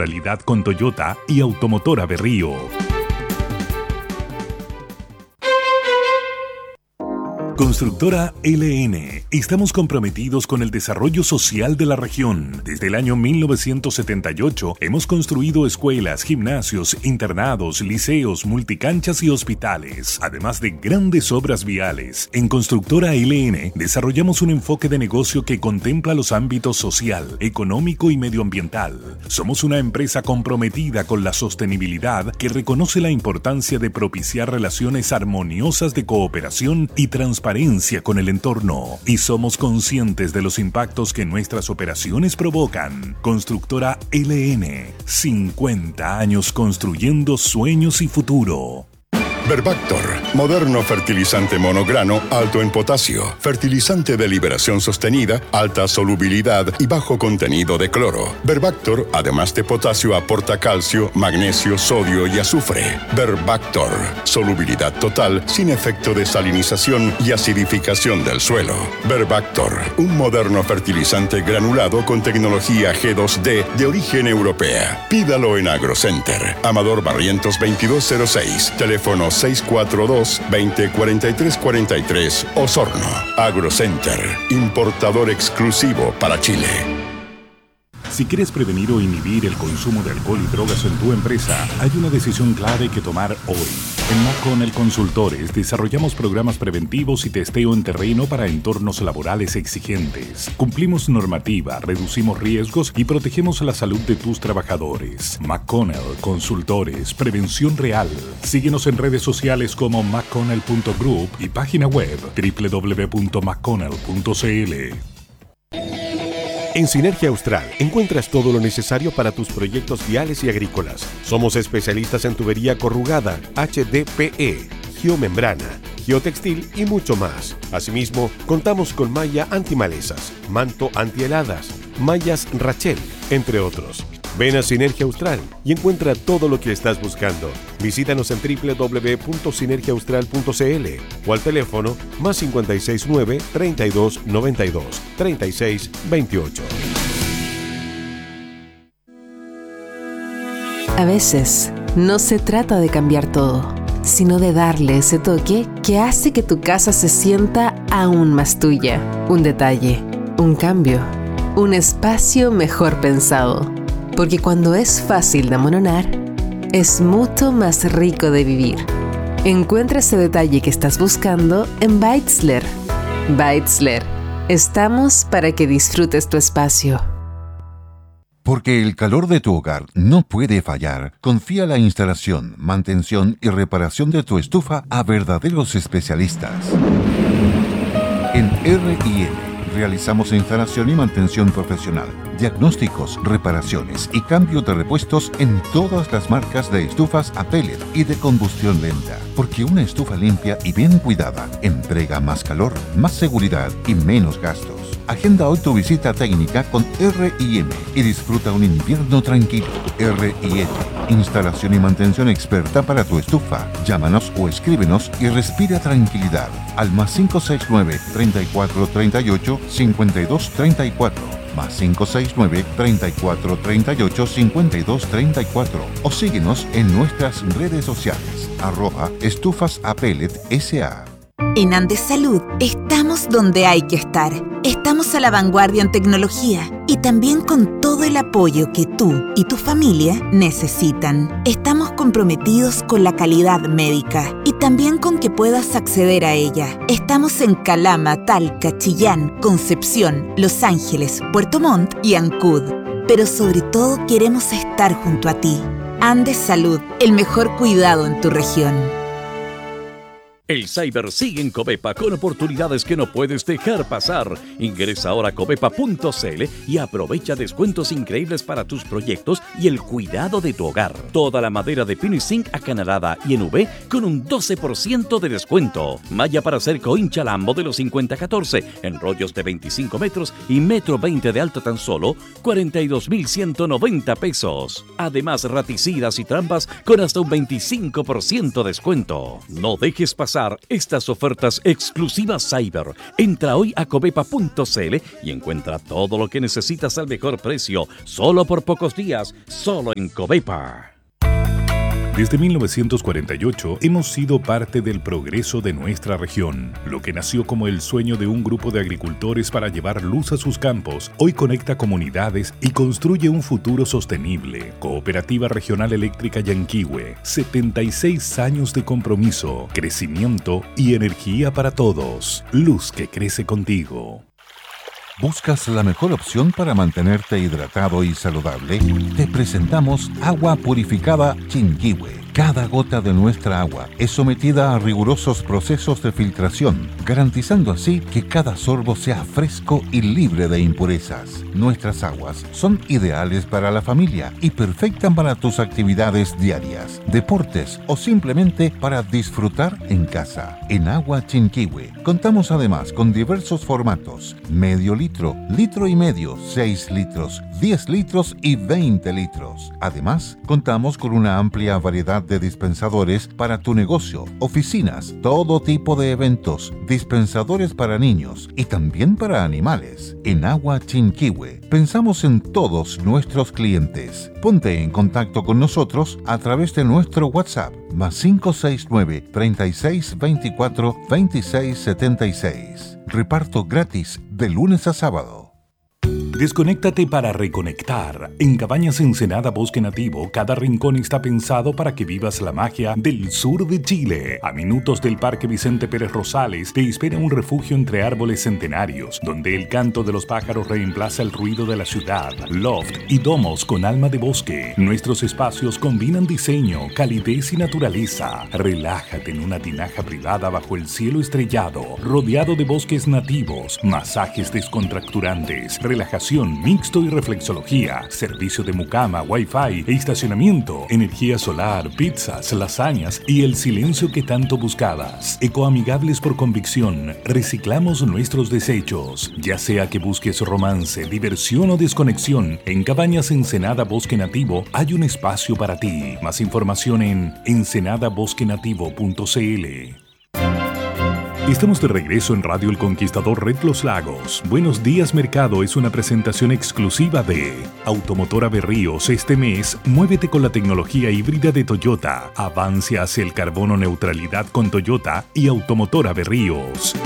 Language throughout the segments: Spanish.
temporalidad con Toyota y Automotora Berrío. Constructora LN. Estamos comprometidos con el desarrollo social de la región. Desde el año 1978 hemos construido escuelas, gimnasios, internados, liceos, multicanchas y hospitales, además de grandes obras viales. En Constructora LN desarrollamos un enfoque de negocio que contempla los ámbitos social, económico y medioambiental. Somos una empresa comprometida con la sostenibilidad que reconoce la importancia de propiciar relaciones armoniosas de cooperación y transparencia con el entorno, y somos conscientes de los impactos que nuestras operaciones provocan. Constructora LN, 50 años construyendo sueños y futuro. Verbactor, moderno fertilizante monograno alto en potasio, fertilizante de liberación sostenida, alta solubilidad y bajo contenido de cloro. Verbactor, además de potasio, aporta calcio, magnesio, sodio y azufre. Verbactor, solubilidad total, sin efecto de salinización y acidificación del suelo. Verbactor, un moderno fertilizante granulado con tecnología G2D de origen europea. Pídalo en AgroCenter. Amador Barrientos 2206, teléfono 642-204343, Osorno. AgroCenter, importador exclusivo para Chile. Si quieres prevenir o inhibir el consumo de alcohol y drogas en tu empresa, hay una decisión clave que tomar hoy. En McConnell Consultores desarrollamos programas preventivos y testeo en terreno para entornos laborales exigentes. Cumplimos normativa, reducimos riesgos y protegemos la salud de tus trabajadores. McConnell Consultores, prevención real. Síguenos en redes sociales como mcconnell.group y página web www.mcconnell.cl. En Sinergia Austral encuentras todo lo necesario para tus proyectos viales y agrícolas. Somos especialistas en tubería corrugada, HDPE, geomembrana, geotextil y mucho más. Asimismo, contamos con malla antimalezas, manto antiheladas, mallas Rachel, entre otros. Ven a Sinergia Austral y encuentra todo lo que estás buscando. Visítanos en www.sinergiaaustral.cl o al teléfono +569 32 92 36 28. A veces, no se trata de cambiar todo, sino de darle ese toque que hace que tu casa se sienta aún más tuya. Un detalle, un cambio, un espacio mejor pensado. Porque cuando es fácil de amononar, es mucho más rico de vivir. Encuentra ese detalle que estás buscando en Beitzler. Beitzler. Estamos para que disfrutes tu espacio. Porque el calor de tu hogar no puede fallar, confía la instalación, mantención y reparación de tu estufa a verdaderos especialistas. En R&M realizamos instalación y mantención profesional, diagnósticos, reparaciones y cambio de repuestos en todas las marcas de estufas a pellet y de combustión lenta. Porque una estufa limpia y bien cuidada entrega más calor, más seguridad y menos gastos. Agenda hoy tu visita técnica con R&M y disfruta un invierno tranquilo. R&M, instalación y mantención experta para tu estufa. Llámanos o escríbenos y respira tranquilidad al +569 34 38 52 34, +569 34 38 52 34, o síguenos en nuestras redes sociales @estufasaPellet.sa. En Andes Salud estamos donde hay que estar. Estamos a la vanguardia en tecnología y también con todo el apoyo que tú y tu familia necesitan. Estamos comprometidos con la calidad médica y también con que puedas acceder a ella. Estamos en Calama, Talca, Chillán, Concepción, Los Ángeles, Puerto Montt y Ancud. Pero sobre todo queremos estar junto a ti. Andes Salud, el mejor cuidado en tu región. El Cyber sigue en Covepa con oportunidades que no puedes dejar pasar. Ingresa ahora a covepa.cl y aprovecha descuentos increíbles para tus proyectos y el cuidado de tu hogar. Toda la madera de pino y zinc acanalada y en UV con un 12% de descuento. Malla para cerco hinchalambo de los 5014 en rollos de 25 metros y 1,20 m de alto tan solo 42.190 pesos. Además, raticidas y trampas con hasta un 25% de descuento. No dejes pasar pasar estas ofertas exclusivas Cyber. Entra hoy a covepa.cl y encuentra todo lo que necesitas al mejor precio, solo por pocos días, solo en Covepa. Desde 1948 hemos sido parte del progreso de nuestra región. Lo que nació como el sueño de un grupo de agricultores para llevar luz a sus campos, hoy conecta comunidades y construye un futuro sostenible. Cooperativa Regional Eléctrica Yanquihue, 76 años de compromiso, crecimiento y energía para todos. Luz que crece contigo. ¿Buscas la mejor opción para mantenerte hidratado y saludable? Te presentamos Agua Purificada Chinquihue. Cada gota de nuestra agua es sometida a rigurosos procesos de filtración, garantizando así que cada sorbo sea fresco y libre de impurezas. Nuestras aguas son ideales para la familia y perfectas para tus actividades diarias, deportes o simplemente para disfrutar en casa. En Agua Chinquihue contamos además con diversos formatos: medio litro, litro y medio, 6 litros, 10 litros y 20 litros. Además, contamos con una amplia variedad de dispensadores para tu negocio, oficinas, todo tipo de eventos, dispensadores para niños y también para animales. En Agua Chinquihue pensamos en todos nuestros clientes. Ponte en contacto con nosotros a través de nuestro WhatsApp +569 36 24 26 76. Reparto gratis de lunes a sábado. Desconéctate para reconectar. En Cabañas Ensenada Bosque Nativo, cada rincón está pensado para que vivas la magia del sur de Chile. A minutos del Parque Vicente Pérez Rosales te espera un refugio entre árboles centenarios, donde el canto de los pájaros reemplaza el ruido de la ciudad. Loft y domos con alma de bosque. Nuestros espacios combinan diseño, calidez y naturaleza. Relájate en una tinaja privada bajo el cielo estrellado, rodeado de bosques nativos, masajes descontracturantes, relajación mixto y reflexología, servicio de mucama, wifi e estacionamiento, energía solar, pizzas, lasañas y el silencio que tanto buscabas. Ecoamigables por convicción, reciclamos nuestros desechos. Ya sea que busques romance, diversión o desconexión, en Cabañas Ensenada Bosque Nativo hay un espacio para ti. Más información en ensenadabosquenativo.cl. Estamos de regreso en Radio El Conquistador Red Los Lagos. Buenos días Mercado es una presentación exclusiva de Automotora Berríos. Este mes, muévete con la tecnología híbrida de Toyota. Avance hacia el carbono neutralidad con Toyota y Automotora Berríos.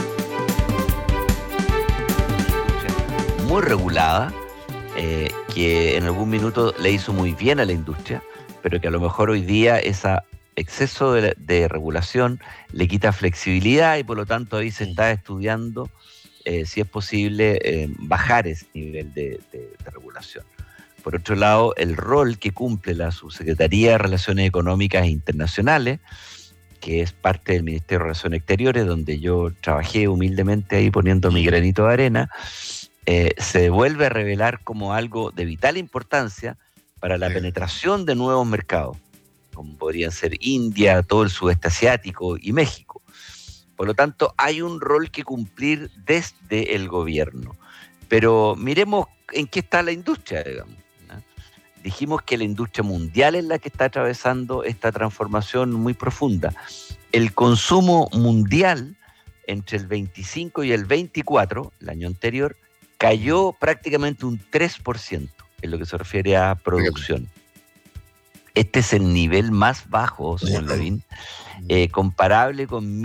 Muy regulada, que en algún minuto le hizo muy bien a la industria, pero que a lo mejor hoy día esa exceso de regulación le quita flexibilidad y por lo tanto ahí se está estudiando si es posible bajar ese nivel de regulación. Por otro lado, el rol que cumple la Subsecretaría de Relaciones Económicas e Internacionales, que es parte del Ministerio de Relaciones Exteriores, donde yo trabajé humildemente ahí poniendo mi granito de arena, se vuelve a revelar como algo de vital importancia para la penetración de nuevos mercados, como podrían ser India, todo el sudeste asiático y México. Por lo tanto, hay un rol que cumplir desde el gobierno. Pero miremos en qué está la industria, digamos, ¿no? Dijimos que la industria mundial es la que está atravesando esta transformación muy profunda. El consumo mundial entre el 25 y el 24, el año anterior, cayó prácticamente un 3% en lo que se refiere a producción. Este es el nivel más bajo, señor Lavín, comparable con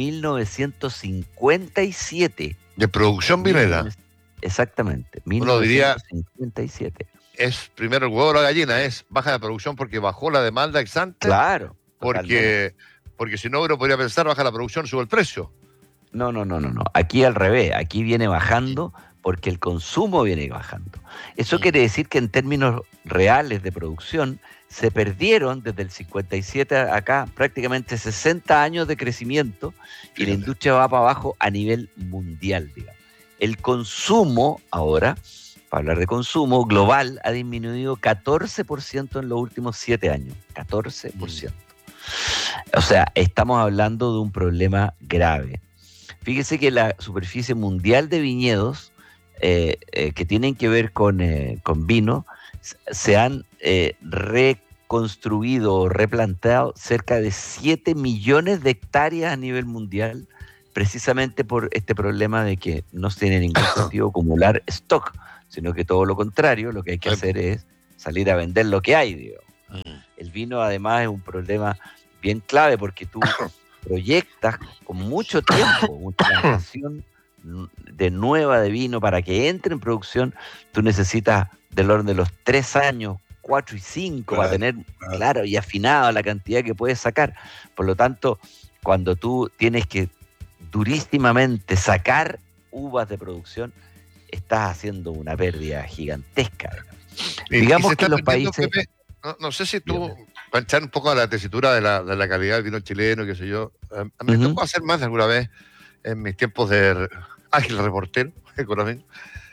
1957. ¿De producción minera? Exactamente, Uno diría, 1957. es primero el huevo o la gallina, es baja de producción porque bajó la demanda ex ante. Claro. Porque si no, uno podría pensar, baja la producción, sube el precio. No. Aquí al revés, aquí viene bajando porque el consumo viene bajando. Eso quiere decir que en términos reales de producción, se perdieron desde el 57 acá prácticamente 60 años de crecimiento y la industria va para abajo a nivel mundial, digamos. El consumo ahora, para hablar de consumo, global ha disminuido 14% en los últimos 7 años. 14%. O sea, estamos hablando de un problema grave. Fíjese que la superficie mundial de viñedos que tienen que ver con vino se han reconstruido o replantado cerca de 7 millones de hectáreas a nivel mundial, precisamente por este problema de que no tiene ningún sentido acumular stock, sino que todo lo contrario, lo que hay que hacer es salir a vender lo que hay, digo. El vino además es un problema bien clave porque tú proyectas con mucho tiempo una plantación de nueva de vino para que entre en producción. Tú necesitas del orden de los 3 años, 4 y 5 para tener claro y afinado la cantidad que puedes sacar. Por lo tanto, cuando tú tienes que durísimamente sacar uvas de producción, estás haciendo una pérdida gigantesca. Digamos que los países... Pepe, no sé si tú, para echar un poco a la tesitura de la calidad del vino chileno, qué sé yo, a mí me tocó hacer más de alguna vez en mis tiempos de ágil reportero económico,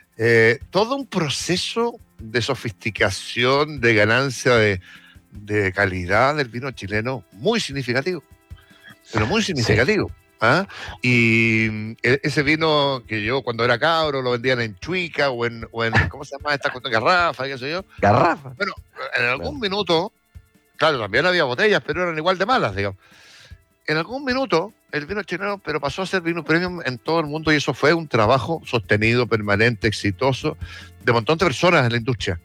todo un proceso de sofisticación, de ganancia de calidad del vino chileno muy significativo, pero muy significativo. Sí. ¿Ah? Y ese vino que yo cuando era cabro lo vendían en Chuica o en ¿cómo se llama esta cosa? Garrafa, qué sé yo. Garrafa. Bueno, en algún minuto, claro, también había botellas, pero eran igual de malas, digamos. En algún minuto el vino chileno, pero pasó a ser vino premium en todo el mundo y eso fue un trabajo sostenido, permanente, exitoso, de un montón de personas en la industria.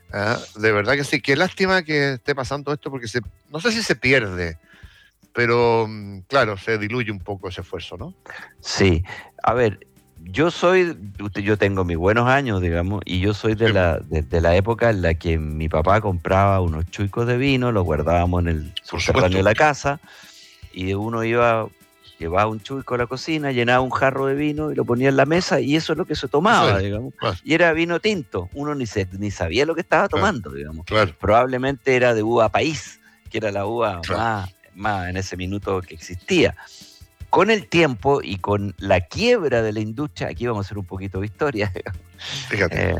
De verdad que sí, qué lástima que esté pasando esto porque no sé si se pierde, pero claro, se diluye un poco ese esfuerzo, ¿no? Sí, a ver, yo tengo mis buenos años, digamos, y yo soy de la época en la que mi papá compraba unos chuicos de vino, los guardábamos en el subterráneo de la casa, y uno llevaba un chuico a la cocina, llenaba un jarro de vino y lo ponía en la mesa, y eso es lo que se tomaba, digamos. Claro. Y era vino tinto, uno ni sabía lo que estaba tomando, digamos. Claro. Probablemente era de uva país, que era la uva más en ese minuto que existía. Con el tiempo y con la quiebra de la industria, aquí vamos a hacer un poquito de historia, fíjate.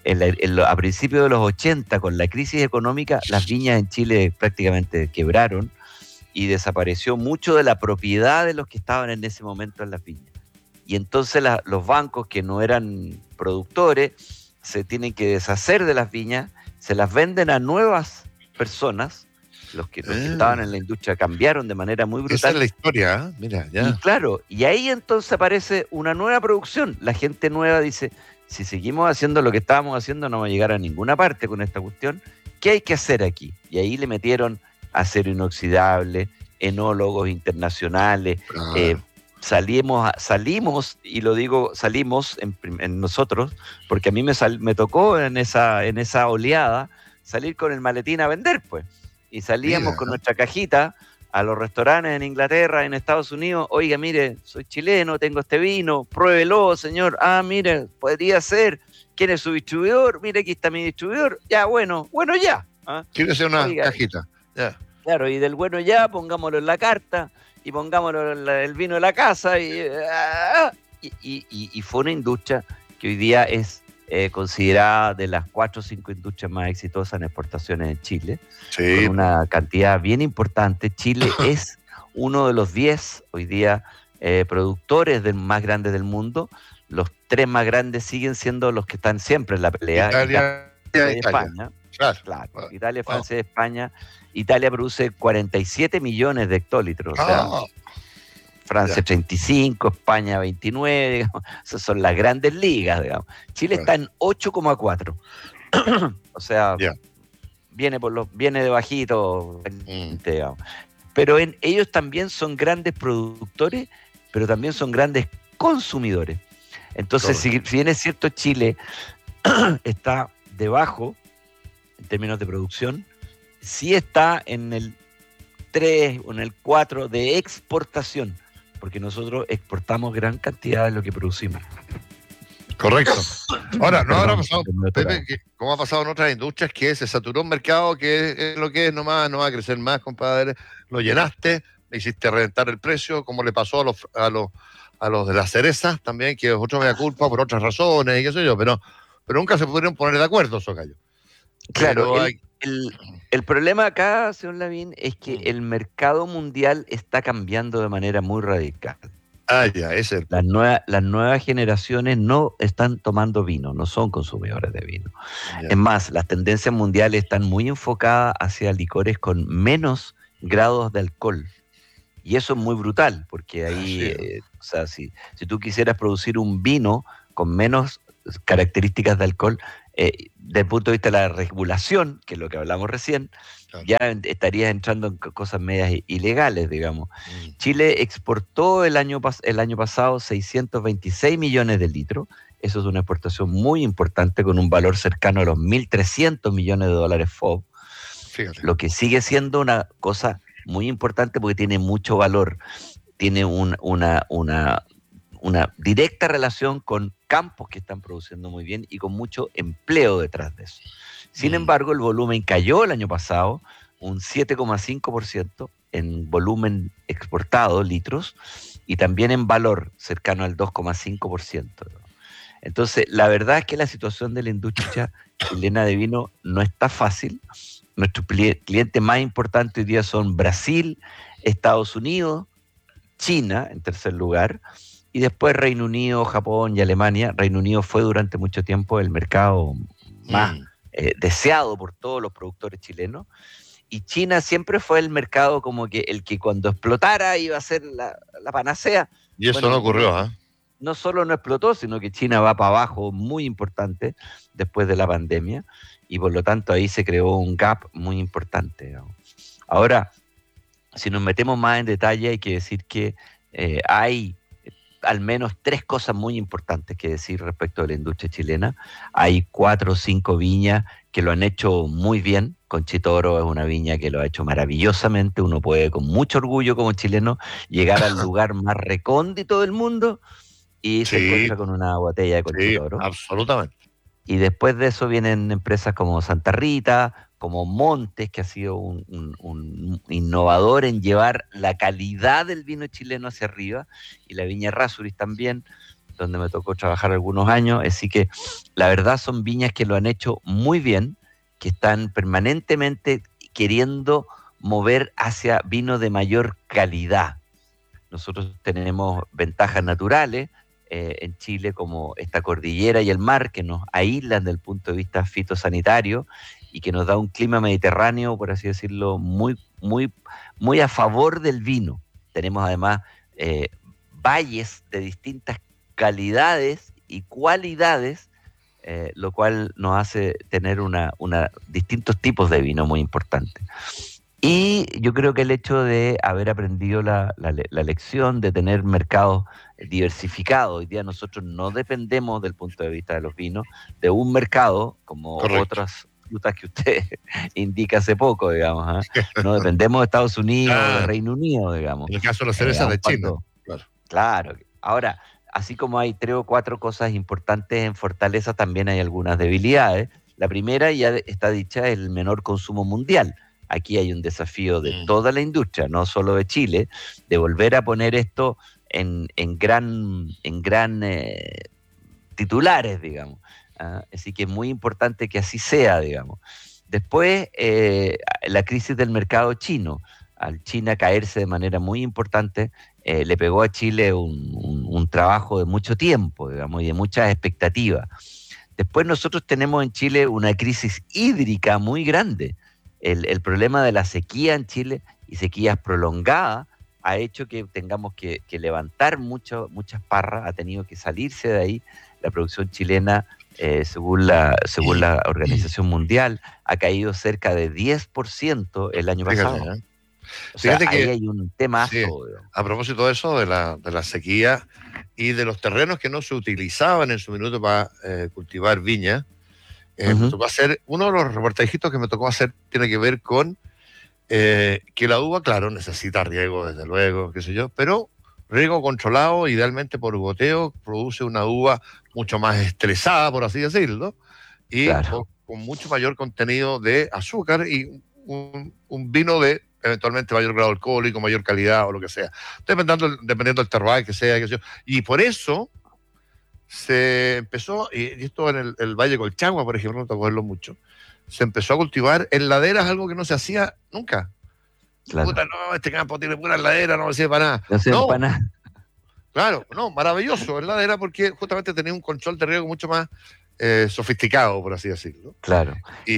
A principios de los 80, con la crisis económica, las viñas en Chile prácticamente quebraron y desapareció mucho de la propiedad de los que estaban en ese momento en las viñas. Y entonces los bancos que no eran productores se tienen que deshacer de las viñas, se las venden a nuevas personas. Los que estaban en la industria cambiaron de manera muy brutal. Esa es la historia, mira, ya. Y claro, y ahí entonces aparece una nueva producción. La gente nueva dice, si seguimos haciendo lo que estábamos haciendo, no vamos a llegar a ninguna parte con esta cuestión. ¿Qué hay que hacer aquí? Y ahí le metieron acero inoxidable, enólogos internacionales. Salimos, y lo digo, salimos en nosotros, porque a mí me tocó en esa oleada salir con el maletín a vender, pues. Y salíamos con nuestra cajita a los restaurantes en Inglaterra, en Estados Unidos. Oiga, mire, soy chileno, tengo este vino, pruébelo, señor. Ah, mire, podría ser. ¿Quién es su distribuidor? Mire, aquí está mi distribuidor. Ya, bueno, ya. Quiere hacer una cajita. Ya. Claro, y del bueno ya, pongámoslo en la carta y pongámoslo en el vino de la casa. Y fue una industria que hoy día es considerada de las 4 o 5 industrias más exitosas en exportaciones en Chile, con una cantidad bien importante. Chile es uno de los 10 hoy día productores más grandes del mundo. Los 3 más grandes siguen siendo los que están siempre en la pelea. Italia y España. Claro. Italia, Francia y España. Italia produce 47 millones de hectolitros. O sea, Francia 35, España 29, digamos. Esas son las grandes ligas, digamos. Chile está en 8,4. O sea, viene de bajito, digamos. Pero ellos también son grandes productores, pero también son grandes consumidores. Entonces, si bien es cierto, Chile está debajo en términos de producción, sí está en el 3 o en el 4 de exportación, porque nosotros exportamos gran cantidad de lo que producimos. Correcto. Ahora, no habrá pasado, Pepe, como ha pasado en otras industrias, que se saturó un mercado que es lo que es nomás, no va a crecer más, compadre. Lo llenaste, le hiciste reventar el precio, como le pasó a los de las cerezas también, que es otro mea culpa por otras razones y qué sé yo, pero nunca se pudieron poner de acuerdo, Socayo. Claro, el problema acá, señor Lavín, es que el mercado mundial está cambiando de manera muy radical. Ya, ese es el Las nuevas generaciones no están tomando vino, no son consumidores de vino. Ya. Es más, las tendencias mundiales están muy enfocadas hacia licores con menos grados de alcohol. Y eso es muy brutal, porque ahí, Sí. o sea, si tú quisieras producir un vino con menos características de alcohol, desde el punto de vista de la regulación, que es lo que hablamos recién, Claro. ya estarías entrando en cosas medias ilegales, digamos. Mm. Chile exportó el año pasado 626 millones de litros. Eso es una exportación muy importante con un valor cercano a los 1.300 millones de dólares FOB, Fíjate. lo que sigue siendo una cosa muy importante porque tiene mucho valor. Tiene una directa relación con campos que están produciendo muy bien y con mucho empleo detrás de eso. Sin embargo, el volumen cayó el año pasado un 7,5% en volumen exportado, litros, y también en valor cercano al 2,5%. Entonces, la verdad es que la situación de la industria chilena de vino no está fácil. Nuestros clientes más importantes hoy día son Brasil, Estados Unidos, China en tercer lugar, y después Reino Unido, Japón y Alemania. Reino Unido fue durante mucho tiempo el mercado más deseado por todos los productores chilenos, y China siempre fue el mercado como que el que cuando explotara iba a ser la panacea. Y eso no ocurrió, ¿ah? No solo no explotó, sino que China va para abajo muy importante después de la pandemia, y por lo tanto ahí se creó un gap muy importante, digamos. Ahora, si nos metemos más en detalle, hay que decir que hay al menos 3 cosas muy importantes que decir respecto de la industria chilena. Hay 4 o 5 viñas que lo han hecho muy bien. Conchita Oro es una viña que lo ha hecho maravillosamente. Uno puede con mucho orgullo como chileno llegar al lugar más recóndito del mundo y se encuentra con una botella de Conchita Oro. Absolutamente. Y después de eso vienen empresas como Santa Rita, como Montes, que ha sido un innovador en llevar la calidad del vino chileno hacia arriba, y la Viña Errázuriz también, donde me tocó trabajar algunos años. Así que la verdad son viñas que lo han hecho muy bien, que están permanentemente queriendo mover hacia vino de mayor calidad. Nosotros tenemos ventajas naturales en Chile, como esta cordillera y el mar, que nos aíslan desde el punto de vista fitosanitario y que nos da un clima mediterráneo, por así decirlo, muy, muy, muy a favor del vino. Tenemos además valles de distintas calidades y cualidades, lo cual nos hace tener distintos tipos de vino muy importantes. Y yo creo que el hecho de haber aprendido la lección de tener mercados diversificados, hoy día nosotros no dependemos del punto de vista de los vinos de un mercado como otras frutas que usted indica hace poco, digamos, ¿eh? No dependemos de Estados Unidos, de Reino Unido, digamos. En el caso de la cerveza de China. Claro. Ahora, así como hay 3 o 4 cosas importantes en fortaleza, también hay algunas debilidades. La primera ya está dicha, es el menor consumo mundial. Aquí hay un desafío de toda la industria, no solo de Chile, de volver a poner esto en gran titulares, digamos. Así que es muy importante que así sea, digamos. Después, la crisis del mercado chino. Al China caerse de manera muy importante, le pegó a Chile un trabajo de mucho tiempo, digamos, y de muchas expectativas. Después nosotros tenemos en Chile una crisis hídrica muy grande. El problema de la sequía en Chile, y sequías prolongadas, ha hecho que tengamos que levantar muchas parras, ha tenido que salirse de ahí. La producción chilena, según la Organización Mundial, ha caído cerca de 10% el año pasado. O sea, ahí hay un temazo. Sí, a propósito de eso, de la sequía y de los terrenos que no se utilizaban en su minuto para cultivar viña, me tocó hacer, uno de los reportajitos que me tocó hacer tiene que ver con que la uva, claro, necesita riego, desde luego, qué sé yo, pero riego controlado, idealmente por goteo, produce una uva mucho más estresada, por así decirlo, y con mucho mayor contenido de azúcar y un vino de eventualmente mayor grado alcohólico, mayor calidad o lo que sea, dependiendo del terroir que sea, qué sé yo. Y por eso se empezó, y esto en el Valle Colchagua, por ejemplo, no tengo que verlo mucho, se empezó a cultivar en laderas, algo que no se hacía nunca. Puta, no, este campo tiene pura ladera, no sirve para nada. No sirve para nada. Claro, no, maravilloso, ¿verdad? Era porque justamente tenía un control de riesgo mucho más sofisticado, por así decirlo. Claro,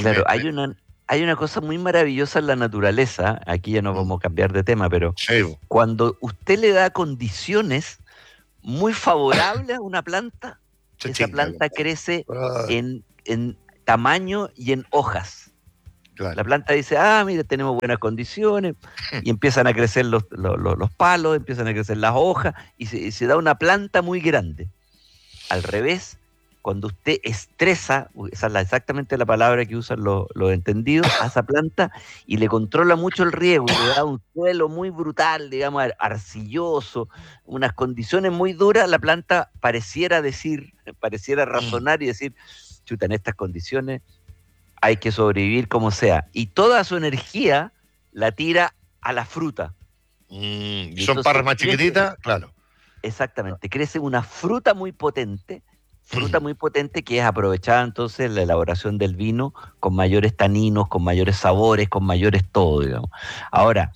hay una cosa muy maravillosa en la naturaleza, aquí ya no vamos a cambiar de tema, pero cuando usted le da condiciones muy favorables a una planta, esa planta crece en tamaño y en hojas. Claro. La planta dice, mira, tenemos buenas condiciones, y empiezan a crecer los palos, empiezan a crecer las hojas, y se da una planta muy grande. Al revés, cuando usted estresa, esa es exactamente la palabra que usan los entendidos, a esa planta y le controla mucho el riego, y le da un suelo muy brutal, digamos, arcilloso, unas condiciones muy duras, la planta pareciera razonar y decir, chuta, en estas condiciones hay que sobrevivir como sea. Y toda su energía la tira a la fruta. Y son parras más chiquititas, claro. Exactamente, crece una fruta muy potente que es aprovechada entonces en la elaboración del vino con mayores taninos, con mayores sabores, con mayores todo, digamos. Ahora,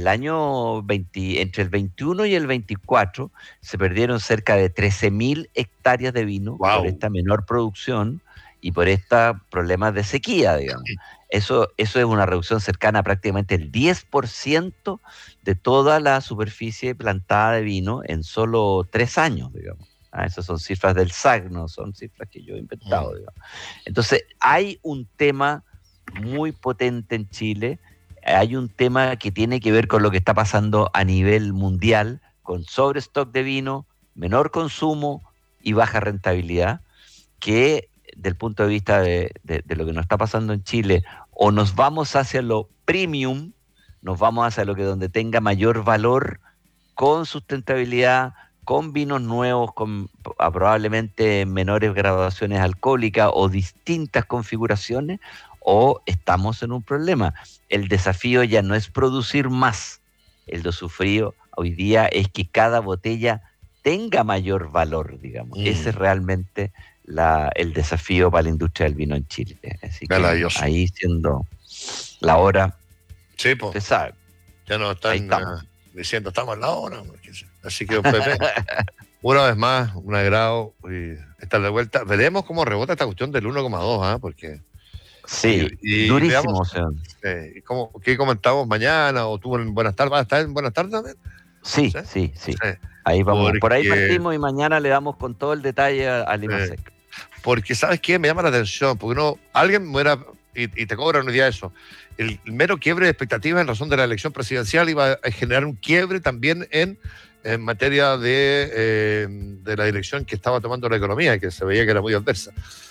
entre el 21 y el 24 se perdieron cerca de 13.000 hectáreas de vino por esta menor producción y por estos problemas de sequía, digamos. Eso es una reducción cercana a prácticamente el 10% de toda la superficie plantada de vino en solo 3 años, digamos. Esas son cifras del SAC, no son cifras que yo he inventado, digamos. Entonces, hay un tema muy potente en Chile, hay un tema que tiene que ver con lo que está pasando a nivel mundial, con sobrestock de vino, menor consumo y baja rentabilidad, que del punto de vista de lo que nos está pasando en Chile, o nos vamos hacia lo premium, nos vamos hacia lo que donde tenga mayor valor, con sustentabilidad, con vinos nuevos, con probablemente menores graduaciones alcohólicas o distintas configuraciones, o estamos en un problema. El desafío ya no es producir más, el desafío hoy día es que cada botella tenga mayor valor, digamos. Ese es realmente el desafío para la industria del vino en Chile. Así que ahí siendo la hora, usted sabe. Ya nos están diciendo, estamos en la hora. Así que, Pepe, una vez más, un agrado estar de vuelta. Veremos cómo rebota esta cuestión del 1,2, porque... Sí, durísimo. ¿Qué comentamos mañana? ¿O tú en Buenas Tardes? ¿Vas a estar en Buenas Tardes también? Sí. Ahí vamos. Por ahí partimos y mañana le damos con todo el detalle al IMASEC. Porque, ¿sabes qué? Me llama la atención, porque alguien muera y te cobran un día eso. El mero quiebre de expectativas en razón de la elección presidencial iba a generar un quiebre también en materia de la dirección que estaba tomando la economía, que se veía que era muy adversa.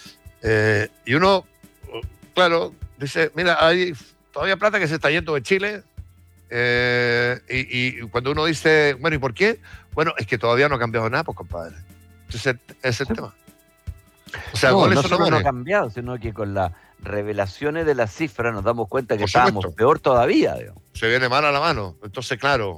Y uno, claro, dice, mira, hay todavía plata que se está yendo de Chile, y cuando uno dice, bueno, ¿y por qué? Bueno, es que todavía no ha cambiado nada, pues, compadre. Entonces, ese es el tema. O sea, no solo no ha cambiado, sino que con las revelaciones de las cifras nos damos cuenta que estábamos peor todavía, digamos. Se viene mal a la mano. Entonces, claro,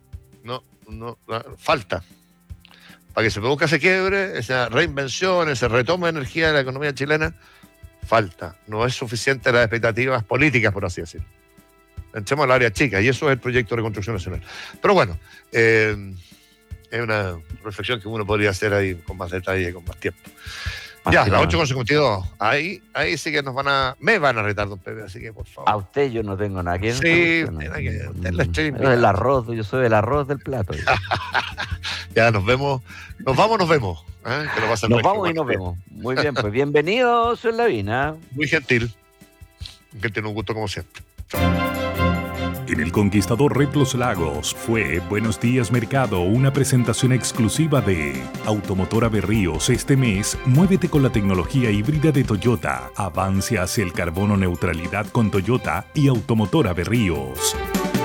falta. Para que se produzca ese quiebre, esa reinvención, ese retoma de energía de la economía chilena, falta. No es suficiente las expectativas políticas, por así decirlo. Entremos al área chica, y eso es el proyecto de reconstrucción nacional. Pero bueno, es una reflexión que uno podría hacer ahí con más detalle, con más tiempo. Ya, las 8:52. Ahí sí que me van a retar, don Pepe, así que por favor. A usted yo no tengo nada que ver. Sí, el arroz, yo soy el arroz del plato. Ya, nos vemos. Nos vamos. Nos vamos y nos vemos. Muy bien, pues bienvenido, señor Lavín. Muy gentil. Que tiene un gusto como siempre. En el Conquistador Red Los Lagos fue Buenos Días Mercado, una presentación exclusiva de Automotora Berríos. Este mes, muévete con la tecnología híbrida de Toyota. Avance hacia el carbono neutralidad con Toyota y Automotora Berríos.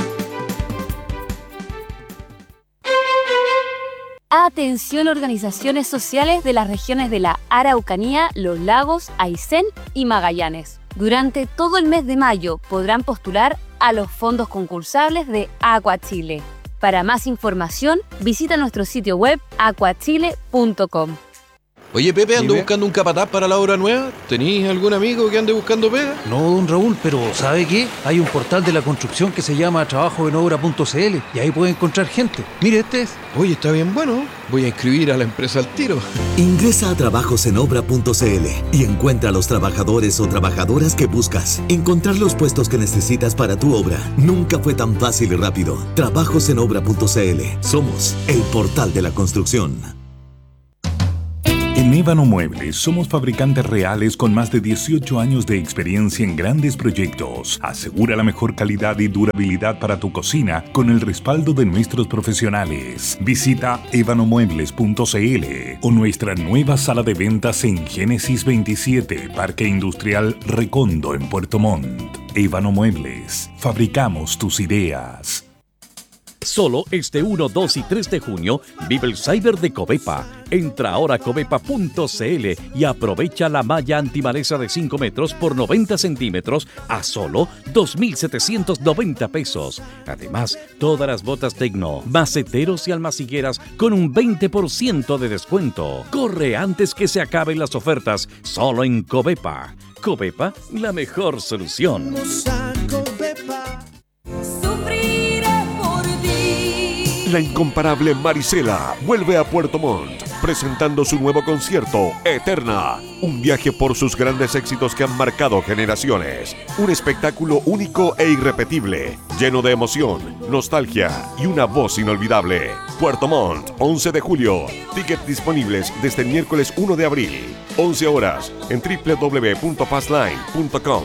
Atención, organizaciones sociales de las regiones de la Araucanía, Los Lagos, Aysén y Magallanes. Durante todo el mes de mayo podrán postular a los fondos concursables de Aqua Chile. Para más información, visita nuestro sitio web aquachile.com. Oye, Pepe, ando buscando un capataz para la obra nueva. ¿Tenís algún amigo que ande buscando pega? No, don Raúl, pero ¿sabe qué? Hay un portal de la construcción que se llama trabajoenobra.cl y ahí puede encontrar gente. Mire, este es. Oye, está bien bueno. Voy a inscribir a la empresa al tiro. Ingresa a trabajosenobra.cl y encuentra a los trabajadores o trabajadoras que buscas. Encontrar los puestos que necesitas para tu obra nunca fue tan fácil y rápido. Trabajosenobra.cl. Somos el portal de la construcción. En Ébano Muebles somos fabricantes reales con más de 18 años de experiencia en grandes proyectos. Asegura la mejor calidad y durabilidad para tu cocina con el respaldo de nuestros profesionales. Visita ebanomuebles.cl o nuestra nueva sala de ventas en Génesis 27, Parque Industrial Recondo en Puerto Montt. Ébano Muebles. Fabricamos tus ideas. Solo este 1, 2 y 3 de junio vive el Cyber de Covepa. Entra ahora a covepa.cl y aprovecha la malla antimaleza de 5 metros por 90 centímetros a solo 2.790 pesos. Además, todas las botas Tecno, maceteros y almacigueras con un 20% de descuento. Corre antes que se acaben las ofertas, solo en Covepa. Covepa, la mejor solución. La incomparable Marisela vuelve a Puerto Montt, presentando su nuevo concierto, Eterna. Un viaje por sus grandes éxitos que han marcado generaciones. Un espectáculo único e irrepetible, lleno de emoción, nostalgia y una voz inolvidable. Puerto Montt, 11 de julio. Tickets disponibles desde el miércoles 1 de abril. 11 horas en www.passline.com.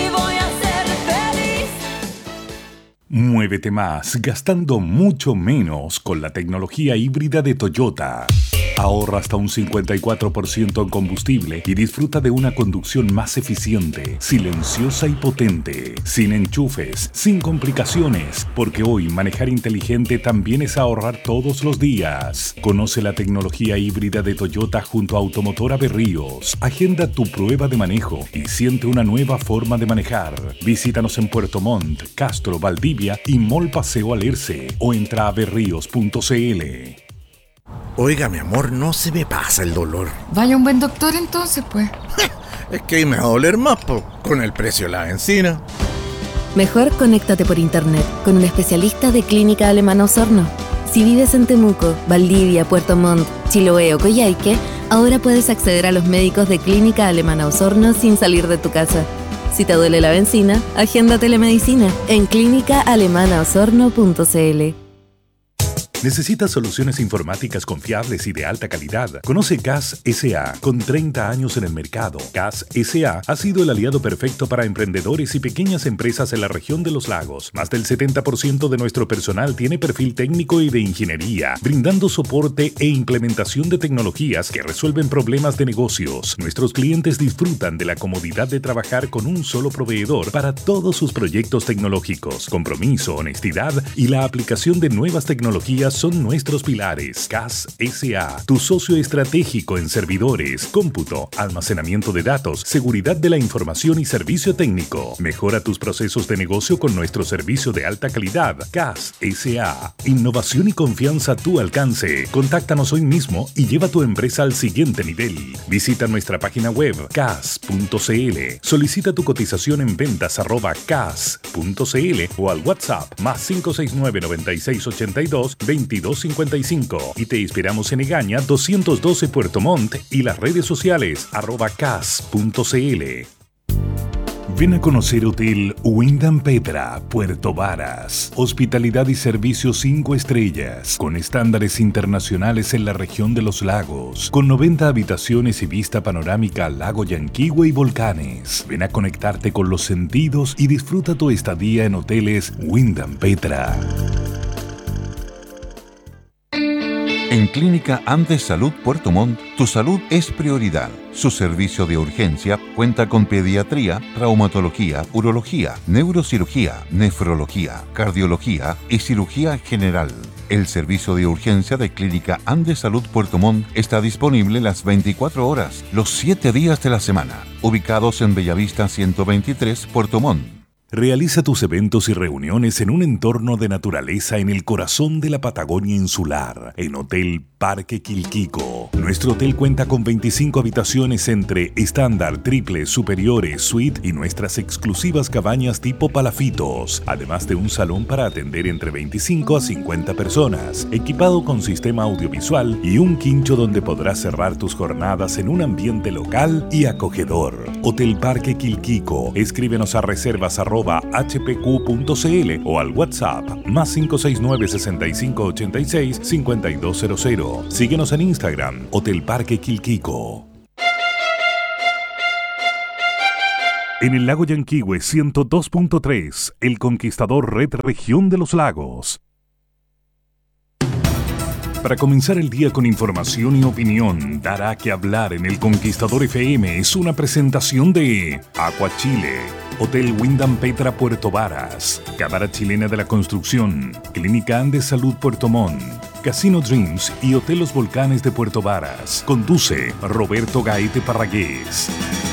Muévete más gastando mucho menos con la tecnología híbrida de Toyota. Ahorra hasta un 54% en combustible y disfruta de una conducción más eficiente, silenciosa y potente, sin enchufes, sin complicaciones, porque hoy manejar inteligente también es ahorrar todos los días. Conoce la tecnología híbrida de Toyota junto a Automotora Berríos. Agenda tu prueba de manejo y siente una nueva forma de manejar. Visítanos en Puerto Montt, Castro, Valdivia y Mall Paseo Alerce o entra a berríos.cl. Oiga, mi amor, no se me pasa el dolor. Vaya un buen doctor entonces, pues. Es que me va a doler más, con el precio de la benzina. Mejor conéctate por internet con un especialista de Clínica Alemana Osorno. Si vives en Temuco, Valdivia, Puerto Montt, Chiloé o Coyhaique, ahora puedes acceder a los médicos de Clínica Alemana Osorno sin salir de tu casa. Si te duele la benzina, agenda telemedicina en clínicaalemanaosorno.cl. ¿Necesitas soluciones informáticas confiables y de alta calidad? Conoce CAS S.A. Con 30 años en el mercado, CAS S.A. ha sido el aliado perfecto para emprendedores y pequeñas empresas en la región de los lagos. Más del 70% de nuestro personal tiene perfil técnico y de ingeniería, brindando soporte e implementación de tecnologías que resuelven problemas de negocios. Nuestros clientes disfrutan de la comodidad de trabajar con un solo proveedor para todos sus proyectos tecnológicos. Compromiso, honestidad y la aplicación de nuevas tecnologías son nuestros pilares. CAS S.A., tu socio estratégico en servidores, cómputo, almacenamiento de datos, seguridad de la información y servicio técnico. Mejora tus procesos de negocio con nuestro servicio de alta calidad. CAS S.A., innovación y confianza a tu alcance. Contáctanos hoy mismo y lleva tu empresa al siguiente nivel. Visita nuestra página web cas.cl. Solicita tu cotización en ventas@cas.cl o al WhatsApp +569 9682 2255 y te esperamos en Egaña 212 Puerto Montt y las redes sociales @cas.cl. Ven a conocer Hotel Wyndham Petra, Puerto Varas. Hospitalidad y servicios 5 estrellas, con estándares internacionales en la región de los lagos, con 90 habitaciones y vista panorámica al lago Yanquihue y volcanes. Ven a conectarte con los sentidos y disfruta tu estadía en Hoteles Wyndham Petra. En Clínica Andes Salud Puerto Montt, tu salud es prioridad. Su servicio de urgencia cuenta con pediatría, traumatología, urología, neurocirugía, nefrología, cardiología y cirugía general. El servicio de urgencia de Clínica Andes Salud Puerto Montt está disponible las 24 horas, los 7 días de la semana, ubicados en Bellavista 123, Puerto Montt. Realiza tus eventos y reuniones en un entorno de naturaleza en el corazón de la Patagonia insular, en Hotel Parque Quilquico. Nuestro hotel cuenta con 25 habitaciones entre estándar, triple, superiores, suite y nuestras exclusivas cabañas tipo palafitos, además de un salón para atender entre 25 a 50 personas, equipado con sistema audiovisual y un quincho donde podrás cerrar tus jornadas en un ambiente local y acogedor. Hotel Parque Quilquico. Escríbenos a reservas@hpq.cl o al WhatsApp +569 6586 5200. Síguenos en Instagram, Hotel Parque Quilquico. En el lago Yanquihue 102.3, El Conquistador Red Región de los Lagos. Para comenzar el día con información y opinión, dará que hablar en El Conquistador FM es una presentación de Aqua Chile, Hotel Wyndham Petra Puerto Varas, Cámara Chilena de la Construcción, Clínica Andes Salud Puerto Montt, Casino Dreams y Hotel Los Volcanes de Puerto Varas. Conduce Roberto Gaete Parragués.